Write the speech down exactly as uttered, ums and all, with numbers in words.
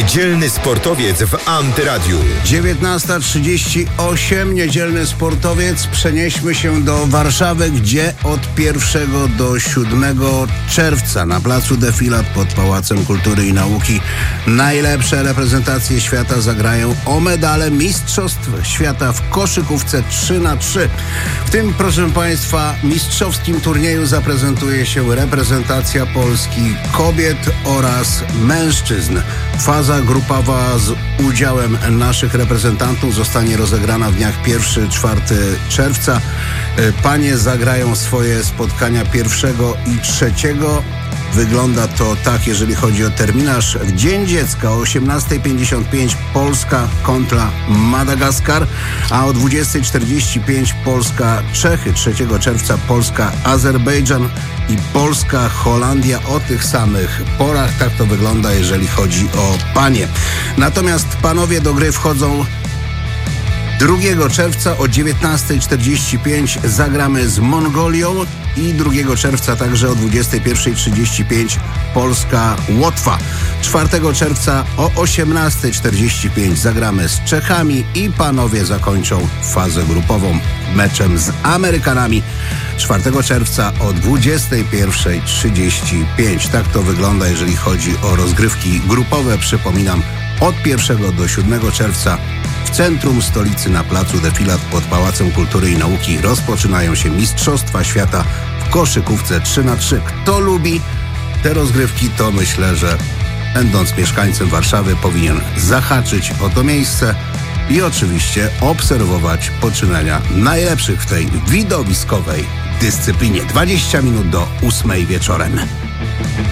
Niedzielny sportowiec w Antyradiu. dziewiętnasta trzydzieści osiem, niedzielny sportowiec. Przenieśmy się do Warszawy, gdzie od pierwszego do siódmego czerwca na placu Defilat pod Pałacem Kultury i Nauki najlepsze reprezentacje świata zagrają o medale Mistrzostw Świata w koszykówce trzy na trzy. W tym, proszę Państwa, mistrzowskim turnieju zaprezentuje się reprezentacja Polski kobiet oraz mężczyzn. Faza grupowa z udziałem naszych reprezentantów zostanie rozegrana w dniach pierwszego do czwartego czerwca. Panie zagrają swoje spotkania pierwszego i trzeciego. Wygląda to tak, jeżeli chodzi o terminarz. W Dzień Dziecka o osiemnasta pięćdziesiąt pięć Polska kontra Madagaskar, a o dwudziesta czterdzieści pięć Polska-Czechy. trzeciego czerwca Polska-Azerbejdżan i Polska-Holandia o tych samych porach. Tak to wygląda, jeżeli chodzi o panie. Natomiast panowie do gry wchodzą drugiego czerwca o dziewiętnasta czterdzieści pięć zagramy z Mongolią i drugiego czerwca także o dwudziesta pierwsza trzydzieści pięć Polska-Łotwa. czwartego czerwca o osiemnasta czterdzieści pięć zagramy z Czechami i panowie zakończą fazę grupową meczem z Amerykanami czwartego czerwca o dwudziesta pierwsza trzydzieści pięć. Tak to wygląda, jeżeli chodzi o rozgrywki grupowe. Przypominam, od pierwszego do siódmego czerwca w centrum stolicy na placu Defilat pod Pałacem Kultury i Nauki rozpoczynają się Mistrzostwa Świata w koszykówce trzy na trzy. Kto lubi te rozgrywki, to myślę, że będąc mieszkańcem Warszawy powinien zahaczyć o to miejsce i oczywiście obserwować poczynania najlepszych w tej widowiskowej dyscyplinie. dwadzieścia minut do ósmej wieczorem.